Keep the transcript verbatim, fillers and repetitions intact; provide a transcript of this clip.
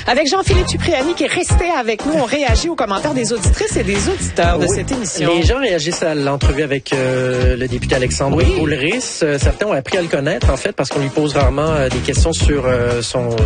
Avec Jean-Philippe Cipriani qui est resté avec nous. On réagit aux commentaires des auditrices et des auditeurs de oui. cette émission. Les gens réagissent à l'entrevue avec euh, le député Alexandre oui. Poulris. Euh, certains ont appris à le connaître, en fait, parce qu'on lui pose rarement euh, des questions sur euh, son